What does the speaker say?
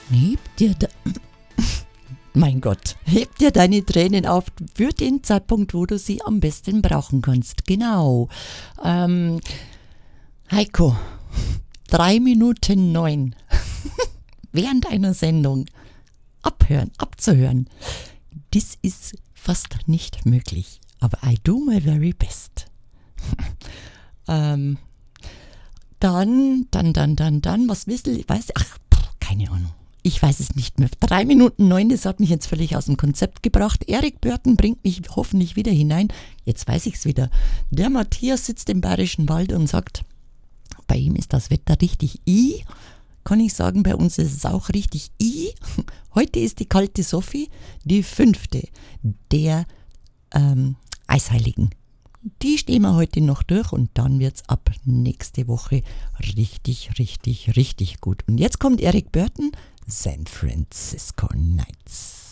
Mein Gott, heb dir deine Tränen auf für den Zeitpunkt, wo du sie am besten brauchen kannst. Genau. Heiko, 3:09 während einer Sendung abzuhören. Das ist fast nicht möglich. Aber I do my very best. Dann, was weißt du? Keine Ahnung. Ich weiß es nicht mehr. 3:09, das hat mich jetzt völlig aus dem Konzept gebracht. Eric Börten bringt mich hoffentlich wieder hinein. Jetzt weiß ich es wieder. Der Matthias sitzt im Bayerischen Wald und sagt, bei ihm ist das Wetter richtig kann ich sagen, bei uns ist es auch richtig Heute ist die kalte Sophie, die 5. der Eisheiligen. Die stehen wir heute noch durch und dann wird es ab nächste Woche richtig, richtig, richtig gut. Und jetzt kommt Eric Börten, San Francisco Nights.